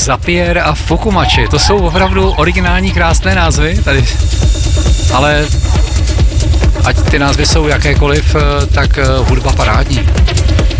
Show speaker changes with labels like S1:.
S1: Zapier a Fukumači, to jsou opravdu originální krásné názvy tady, ale ať ty názvy jsou jakékoliv, tak hudba parádní.